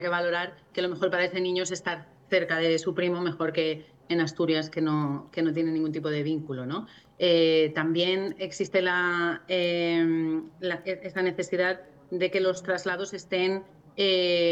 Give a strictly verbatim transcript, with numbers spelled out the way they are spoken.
que valorar que lo mejor para ese niño es estar cerca de su primo mejor que en Asturias, que no, que no tiene ningún tipo de vínculo, ¿no? Eh, también existe la, eh, la, esta necesidad de que los traslados estén... Eh,